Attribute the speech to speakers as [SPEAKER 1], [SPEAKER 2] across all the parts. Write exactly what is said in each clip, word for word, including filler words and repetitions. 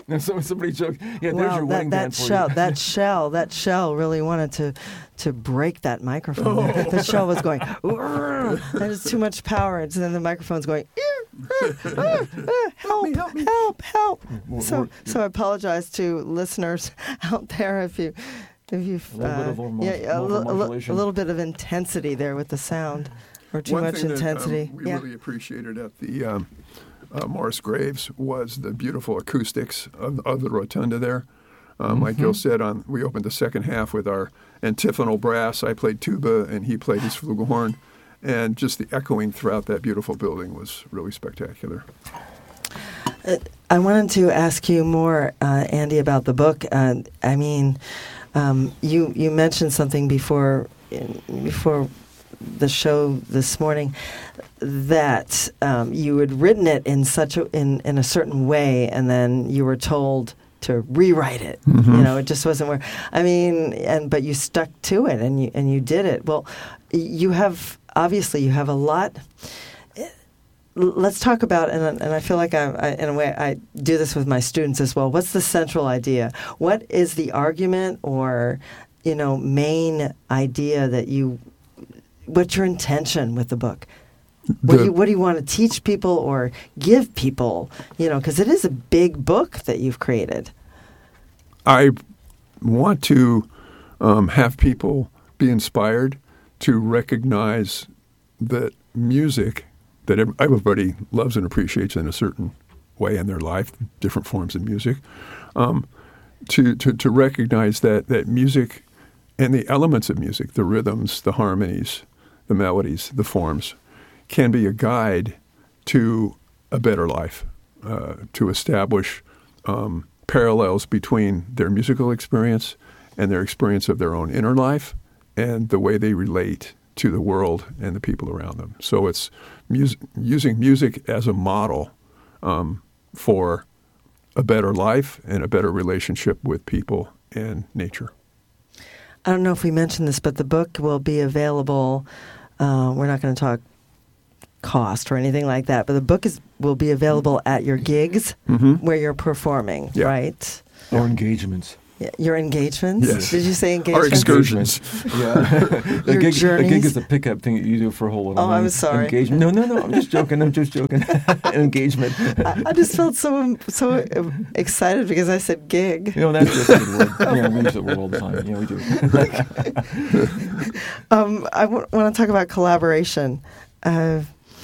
[SPEAKER 1] And so somebody joked, yeah, there's
[SPEAKER 2] Wow,
[SPEAKER 1] your
[SPEAKER 2] that,
[SPEAKER 1] wedding
[SPEAKER 2] that
[SPEAKER 1] band for
[SPEAKER 2] shell,
[SPEAKER 1] you.
[SPEAKER 2] that shell, that shell really wanted to to break that microphone.
[SPEAKER 1] Oh.
[SPEAKER 2] The shell was going, there's too much power. And then the microphone's going, help,
[SPEAKER 3] me, help me.
[SPEAKER 2] help, help.
[SPEAKER 1] We're-
[SPEAKER 2] So,
[SPEAKER 1] we're-
[SPEAKER 2] so I apologize to listeners out there if you, if you,
[SPEAKER 1] A little bit of over-
[SPEAKER 2] yeah, a,
[SPEAKER 1] over
[SPEAKER 2] li- a, li-
[SPEAKER 1] modulation.
[SPEAKER 2] a little bit of intensity there with the sound, or too
[SPEAKER 3] One
[SPEAKER 2] much
[SPEAKER 3] thing
[SPEAKER 2] intensity.
[SPEAKER 3] That, um, we
[SPEAKER 2] yeah.
[SPEAKER 3] really appreciated at the um, uh, Morris Graves was the beautiful acoustics of, of the rotunda there. Um, Like Gil said, on we opened the second half with our antiphonal brass. I played tuba, and he played his flugelhorn, and just the echoing throughout that beautiful building was really spectacular.
[SPEAKER 2] Uh, I wanted to ask you more, uh, Andy, about the book. Uh, I mean, um, you you mentioned something before in, before the show this morning that um, you had written it in such a in, in a certain way, and then you were told to rewrite it.
[SPEAKER 3] Mm-hmm.
[SPEAKER 2] You know, it just wasn't where. I mean, and but you stuck to it, and you and you did it. Well, you have obviously you have a lot. Let's talk about, and and I feel like I, I in a way I do this with my students as well. What's the central idea? What is the argument or, you know, main idea that you? What's your intention with the book? What do
[SPEAKER 3] The-
[SPEAKER 2] you what do you want to teach people or give people? You know, because it is a big book that you've created.
[SPEAKER 3] I want to um, have people be inspired to recognize that music that ev- everybody loves and appreciates in a certain way in their life, different forms of music, um, to, to, to recognize that, that music and the elements of music, the rhythms, the harmonies, the melodies, the forms, can be a guide to a better life, uh, to establish um, parallels between their musical experience and their experience of their own inner life and the way they relate to the world and the people around them. So it's mus- using music as a model um, for a better life and a better relationship with people and nature.
[SPEAKER 2] I don't know if we mentioned this, but the book will be available. Uh, we're not going to talk cost or anything like that, but the book is will be available at your gigs
[SPEAKER 3] Mm-hmm.
[SPEAKER 2] where you're performing,
[SPEAKER 3] Yeah.
[SPEAKER 2] right?
[SPEAKER 1] Or engagements.
[SPEAKER 2] Y- Your engagements?
[SPEAKER 3] Yes.
[SPEAKER 2] Did you say
[SPEAKER 3] Our
[SPEAKER 2] engagements?
[SPEAKER 3] excursions.
[SPEAKER 1] Yeah. a,
[SPEAKER 2] Your
[SPEAKER 1] gig, a
[SPEAKER 2] journeys?
[SPEAKER 1] gig is a pickup thing that you do for a whole lot of
[SPEAKER 2] Oh,
[SPEAKER 1] money.
[SPEAKER 2] I'm sorry.
[SPEAKER 1] Engagement. No, no, no. I'm just joking. I'm just joking. Engagement.
[SPEAKER 2] I, I just felt so so excited because I said gig.
[SPEAKER 1] You know, that's just a good word. Yeah, we use that word all the time. Yeah, we do.
[SPEAKER 2] Um, I w- want to talk about collaboration, uh,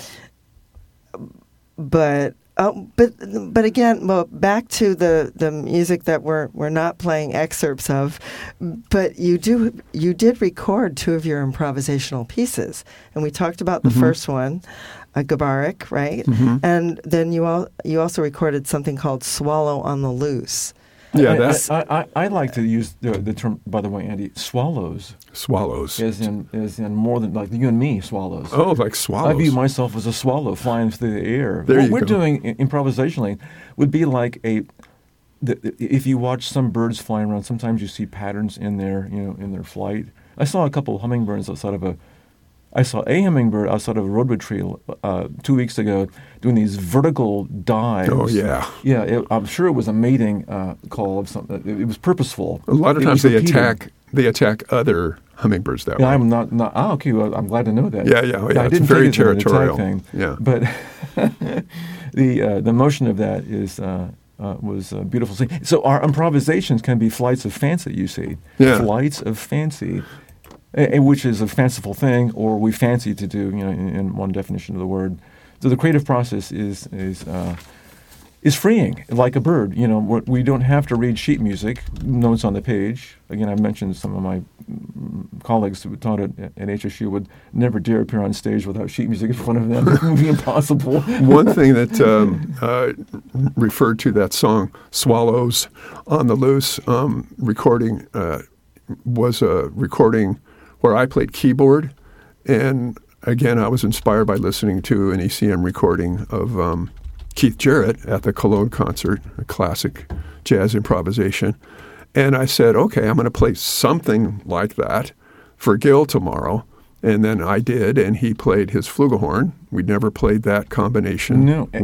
[SPEAKER 2] but oh, but but again, well, back to the, the music that we're we're not playing excerpts of, but you do you did record two of your improvisational pieces, and we talked about the
[SPEAKER 3] Mhm.
[SPEAKER 2] first one, uh, Gabarik, right?
[SPEAKER 3] Mhm.
[SPEAKER 2] And then you all you also recorded something called "Swallow on the Loose."
[SPEAKER 3] Yeah,
[SPEAKER 1] I,
[SPEAKER 3] that's
[SPEAKER 1] I, I, I like to use the, the term, by the way, Andy, swallows,
[SPEAKER 3] swallows.
[SPEAKER 1] as in as in more than like you and me, swallows.
[SPEAKER 3] Oh, like swallows.
[SPEAKER 1] I view myself as a swallow flying through the air.
[SPEAKER 3] There
[SPEAKER 1] what
[SPEAKER 3] you
[SPEAKER 1] we're
[SPEAKER 3] go.
[SPEAKER 1] doing i- improvisationally would be like a. The, if you watch some birds flying around, sometimes you see patterns in their, you know, in their flight. I saw a couple of hummingbirds outside of a. I saw a hummingbird outside of a redwood tree uh, two weeks ago doing these vertical dives.
[SPEAKER 3] Oh, yeah.
[SPEAKER 1] Yeah, it, I'm sure it was a mating uh, call of something. It, it was purposeful.
[SPEAKER 3] A lot of
[SPEAKER 1] It
[SPEAKER 3] times
[SPEAKER 1] was
[SPEAKER 3] they
[SPEAKER 1] repeating.
[SPEAKER 3] attack they attack other hummingbirds that
[SPEAKER 1] Yeah,
[SPEAKER 3] way.
[SPEAKER 1] I'm not. not oh, okay. Well, I'm glad to know that.
[SPEAKER 3] Yeah, yeah, yeah,
[SPEAKER 1] I
[SPEAKER 3] it's
[SPEAKER 1] didn't
[SPEAKER 3] very
[SPEAKER 1] take it as an attack
[SPEAKER 3] territorial.
[SPEAKER 1] thing.
[SPEAKER 3] Yeah.
[SPEAKER 1] But the uh, the motion of that is uh, uh, was a beautiful thing. So our improvisations can be flights of fancy. You see,
[SPEAKER 3] Yeah.
[SPEAKER 1] flights of fancy, a- a- which is a fanciful thing, or we fancy to do. You know, in, in one definition of the word. So the creative process is is. Uh, is freeing, like a bird. You know, what- we don't have to read sheet music, notes on the page. Again, I mentioned some of my mm, colleagues who taught at, at H S U would never dare appear on stage without sheet music in front of them. It would be impossible.
[SPEAKER 3] One thing that um, uh, referred to that song, Swallows on the Loose, um, recording uh, was a recording where I played keyboard. And again, I was inspired by listening to an E C M recording of um, Keith Jarrett at the Cologne concert, a classic jazz improvisation. And I said, okay, I'm going to play something like that for Gil tomorrow. And then I did, and he played his flugelhorn. We'd never played that combination.
[SPEAKER 1] No,
[SPEAKER 3] with-
[SPEAKER 1] but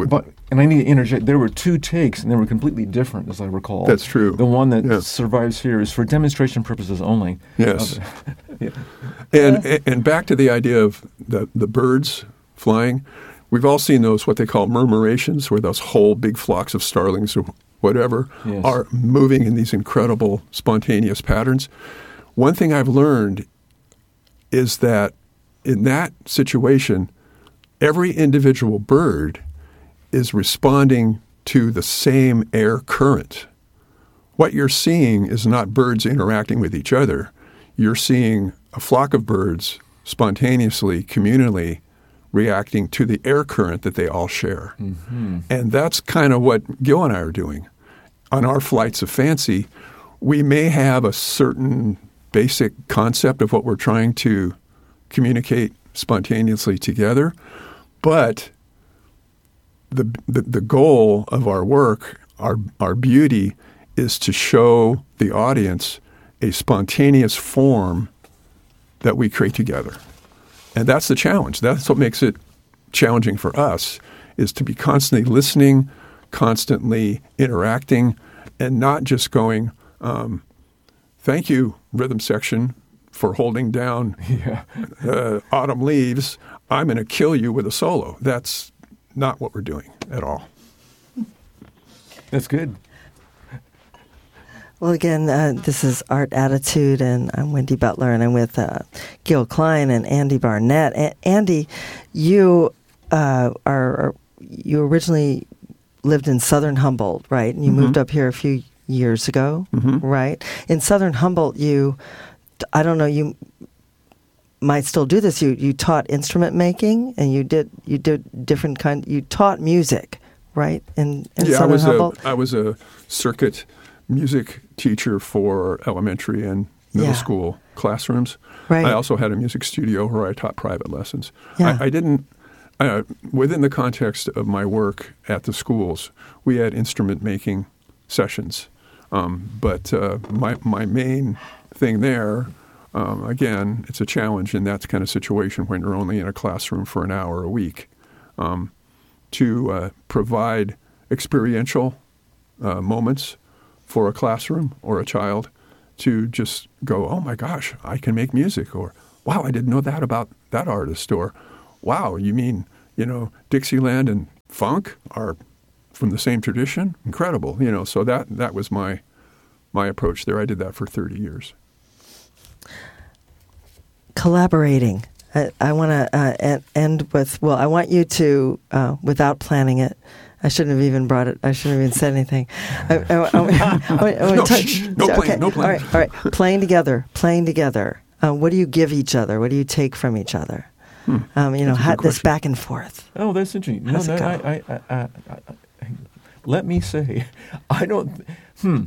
[SPEAKER 1] and I need to interject, there were two takes, and they were completely different, as I recall.
[SPEAKER 3] That's true.
[SPEAKER 1] The one that
[SPEAKER 3] Yeah.
[SPEAKER 1] survives here is for demonstration purposes only.
[SPEAKER 3] Yes.
[SPEAKER 1] yeah.
[SPEAKER 3] And, and and back to the idea of the, the birds flying. We've all seen those, what they call murmurations, where those whole big flocks of starlings or whatever
[SPEAKER 1] Yes.
[SPEAKER 3] are moving in these incredible spontaneous patterns. One thing I've learned is that in that situation, every individual bird is responding to the same air current. What you're seeing is not birds interacting with each other. You're seeing a flock of birds spontaneously, communally reacting to the air current that they all share.
[SPEAKER 1] Mm-hmm.
[SPEAKER 3] And that's kind of what Gil and I are doing. On our flights of fancy, we may have a certain basic concept of what we're trying to communicate spontaneously together, but the, the the goal of our work, our our beauty, is to show the audience a spontaneous form that we create together. And that's the challenge. That's what makes it challenging for us, is to be constantly listening, constantly interacting, and not just going, um, thank you, rhythm section, for holding down
[SPEAKER 1] Yeah.
[SPEAKER 3] uh, Autumn Leaves. I'm going to kill you with a solo. That's not what we're doing at all.
[SPEAKER 1] That's good.
[SPEAKER 2] Well, again, uh, this is Art Attitude, and I'm Wendy Butler, and I'm with uh, Gil Klein and Andy Barnett. A- Andy, you uh, are, are you originally lived in Southern Humboldt, right? And you
[SPEAKER 3] Mm-hmm.
[SPEAKER 2] moved up here a few years ago,
[SPEAKER 3] Mhm.
[SPEAKER 2] right? In Southern Humboldt, you, I don't know, you might still do this. You you taught instrument making, and you did you did different kind. You taught music, right? In, in
[SPEAKER 3] yeah, I
[SPEAKER 2] Southern
[SPEAKER 3] was
[SPEAKER 2] Humboldt.
[SPEAKER 3] a I was a circuit music teacher for elementary and middle
[SPEAKER 2] Yeah.
[SPEAKER 3] school classrooms.
[SPEAKER 2] Right.
[SPEAKER 3] I also had a music studio where I taught private lessons.
[SPEAKER 2] Yeah.
[SPEAKER 3] I, I didn't. Uh, within the context of my work at the schools, we had instrument making sessions, um, but uh, my my main thing there. Um, again, it's a challenge in that kind of situation when you're only in a classroom for an hour a week, um, to uh, provide experiential uh, moments for a classroom or a child to just go, oh my gosh, I can make music, or wow, I didn't know that about that artist, or wow, you mean, you know, Dixieland and funk are from the same tradition? Incredible, you know. So that that was my my approach there. I did that for thirty years.
[SPEAKER 2] Collaborating. I, I want to uh, end with, well, I want you to, uh, without planning it, I shouldn't have even brought it, I shouldn't have even said anything. I, I, I, I, I, I
[SPEAKER 3] No,
[SPEAKER 2] touch-
[SPEAKER 3] shh, no plan,
[SPEAKER 2] okay.
[SPEAKER 3] no plan.
[SPEAKER 2] All right, all right. Playing together, playing together. Uh, what do you give each other? What do you take from each other?
[SPEAKER 3] Hmm.
[SPEAKER 2] Um, you know,
[SPEAKER 3] That's a
[SPEAKER 2] how,
[SPEAKER 3] good
[SPEAKER 2] this
[SPEAKER 3] question.
[SPEAKER 2] back and forth.
[SPEAKER 1] Oh, that's interesting.
[SPEAKER 2] How's
[SPEAKER 1] no,
[SPEAKER 2] it
[SPEAKER 1] no,
[SPEAKER 2] go?
[SPEAKER 1] I, I, I, I, I, let me say, I don't. Hmm.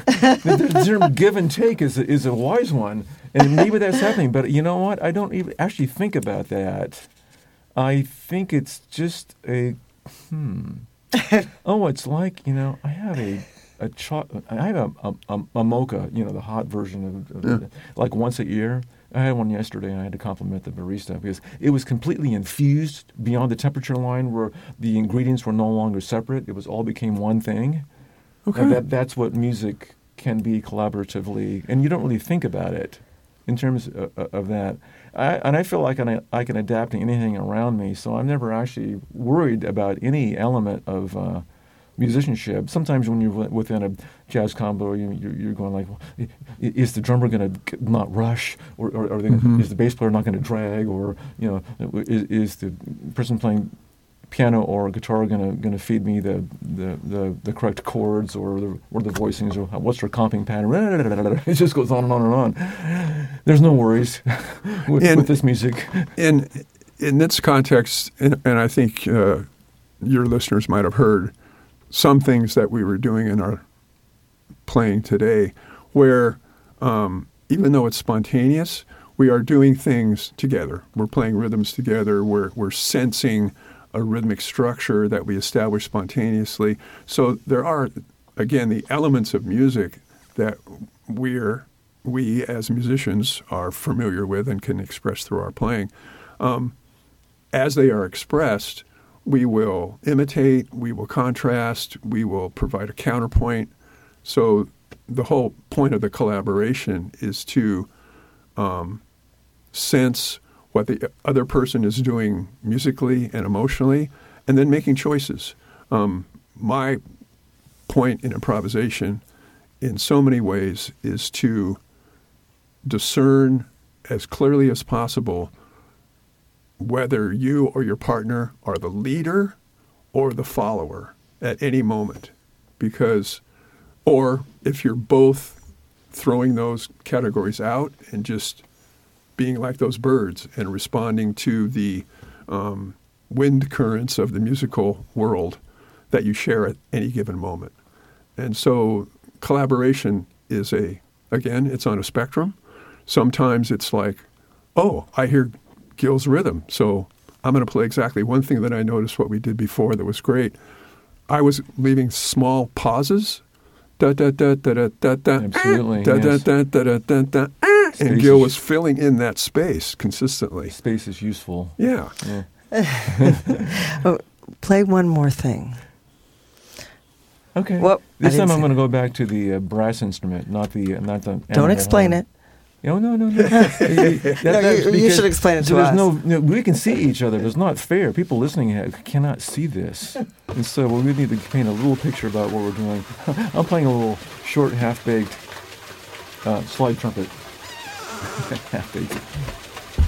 [SPEAKER 1] the, the term "give and take" is a, is a wise one, and maybe that's happening. But you know what? I don't even actually think about that. I think it's just a. Hmm. Oh, it's like, you know, I have a a cho- I have a, a, a, a mocha, you know, the hot version of, of
[SPEAKER 3] Yeah.
[SPEAKER 1] like once a year. I had one yesterday, and I had to compliment the barista because it was completely infused beyond the temperature line, where the ingredients were no longer separate. It was all became one thing.
[SPEAKER 3] Okay.
[SPEAKER 1] And that that's what music can be collaboratively, and you don't really think about it in terms of, of that. I, and I feel like I, can- I can adapt to anything around me, so I'm never actually worried about any element of uh, musicianship. Sometimes when you're wi- within a jazz combo, you, you're, you're going like, well, i- is the drummer going to not rush, or, or, or they,
[SPEAKER 3] Mhm.
[SPEAKER 1] is the bass player not going to drag, or you know, is, is the person playing piano or guitar going to going to feed me the, the, the, the correct chords, or the or the voicings, or what's their comping pattern? It just goes on and on and on. There's no worries with,
[SPEAKER 3] And-
[SPEAKER 1] with this music.
[SPEAKER 3] In in this context, and, and I think uh, your listeners might have heard some things that we were doing in our playing today, where um, even though it's spontaneous, we are doing things together. We're playing rhythms together. We're we're sensing a rhythmic structure that we establish spontaneously. So there are, again, the elements of music that we're we as musicians are familiar with and can express through our playing. Um, as they are expressed, we will imitate, we will contrast, we will provide a counterpoint. So the whole point of the collaboration is to um, sense what the other person is doing musically and emotionally, and then making choices. Um, my point in improvisation in so many ways is to discern as clearly as possible whether you or your partner are the leader or the follower at any moment. Because, or if you're both throwing those categories out and just being like those birds and responding to the um, wind currents of the musical world that you share at any given moment. And so collaboration is a, again, it's on a spectrum. Sometimes it's like, oh, I hear Gil's rhythm, so I'm going to play exactly one thing that I noticed what we did before that was great. I was leaving small pauses. Da da da da da da da.
[SPEAKER 1] Absolutely.
[SPEAKER 3] Da
[SPEAKER 1] yes.
[SPEAKER 3] da da da da da.
[SPEAKER 1] Space
[SPEAKER 3] And Gil
[SPEAKER 1] is-
[SPEAKER 3] was filling in that space consistently.
[SPEAKER 1] Space is useful.
[SPEAKER 3] Yeah.
[SPEAKER 1] Yeah.
[SPEAKER 2] Oh, play one more thing.
[SPEAKER 1] Okay.
[SPEAKER 2] Well, I
[SPEAKER 1] this
[SPEAKER 2] didn't
[SPEAKER 1] time I'm
[SPEAKER 2] say-
[SPEAKER 1] going to go back to the uh, brass instrument, not the uh, not the.
[SPEAKER 2] Don't
[SPEAKER 1] animal
[SPEAKER 2] explain
[SPEAKER 1] horn.
[SPEAKER 2] it.
[SPEAKER 1] No, no, no, no. That-
[SPEAKER 2] No,
[SPEAKER 1] that's
[SPEAKER 2] you- you
[SPEAKER 1] because
[SPEAKER 2] should explain it to
[SPEAKER 1] there's
[SPEAKER 2] us.
[SPEAKER 1] No, no, we can see each other. It's not fair. People listening ha- cannot see this, and so we really need to paint a little picture about what we're doing. I'm playing a little short, half-baked uh, slide trumpet. Half-baked.